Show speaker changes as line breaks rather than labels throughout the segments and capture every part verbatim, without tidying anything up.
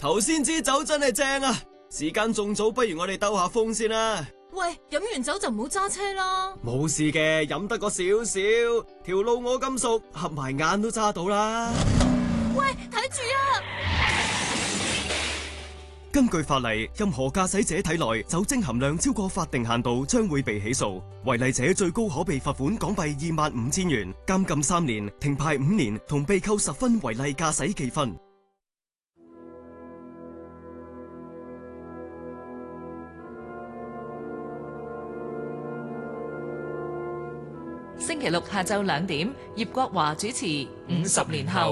頭先支酒真係正啊！時間仲早，不如我哋兜下風先啦。
喂，飲完酒就唔好揸車啦。
冇事嘅，飲得個少少，條路我咁熟，合埋眼都揸到啦。
喂，睇住啊！
根據法例，任何駕駛者體內酒精含量超過法定限度，將會被起訴。違例者最高可被罰款港幣二萬五千元、監禁三年、停牌五年，同被扣十分違例駕駛記分。
星期六下晝兩點，葉國華主持《五十年後》。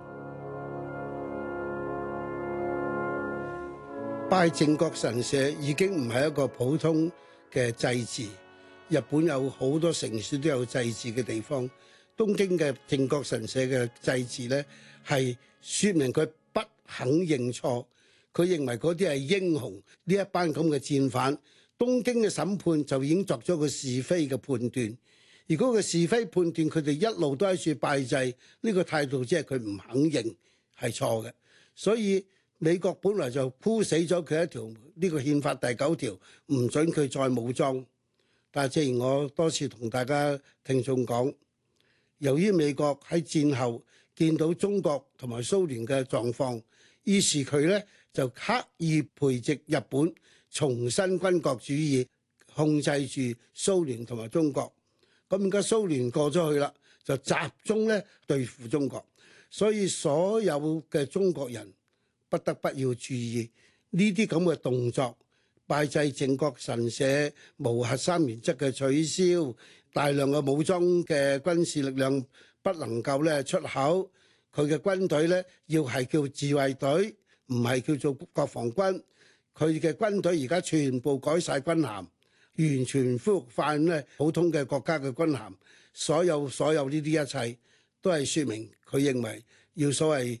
拜靖國神社已經唔係一個普通嘅祭祀，日本有好多城市都有祭祀嘅地方。東京嘅靖國神社嘅祭祀呢，係說明佢不肯認錯，佢認為嗰啲係英雄，呢一班咁嘅戰犯。東京嘅審判就已經作咗個是非嘅判斷，如果個是非判斷佢哋一路都喺處拜祭，呢個態度即係佢唔肯認係錯嘅，所以。美國本來就箍死咗佢一條呢個憲法第九條，唔准佢再武裝。但係正如我多次同大家聽眾講，由於美國喺戰後見到中國同埋蘇聯嘅狀況，於是佢呢就刻意培植日本，重新軍國主義，控制住蘇聯同埋中國。咁而家蘇聯過咗去啦，就集中呢對付中國，所以所有嘅中國人不得不要注意呢啲咁嘅動作，拜祭靖國神社、無核三原則嘅取消、大量嘅武裝嘅軍事力量不能夠咧出口，佢嘅軍隊咧要係叫自衛隊，唔係叫做國防軍。佢嘅軍隊而家全部改晒軍銜，完全恢復翻咧普通嘅國家嘅軍銜。所有所有呢啲一切都係説明佢認為要所謂